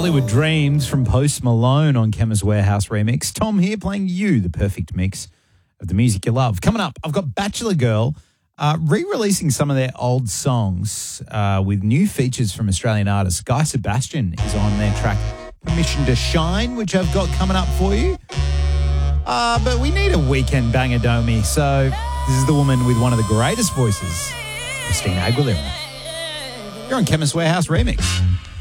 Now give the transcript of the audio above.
Hollywood Dreams from Post Malone on Chemist Warehouse Remix. Tom here playing you the perfect mix of the music you love. Coming up, I've got Bachelor Girl re-releasing some of their old songs with new features from Australian artists. Guy Sebastian is on their track Permission to Shine, which I've got coming up for you. But we need a weekend banger, don't we? So this is the woman with one of the greatest voices, Christina Aguilera. You're on Chemist Warehouse Remix.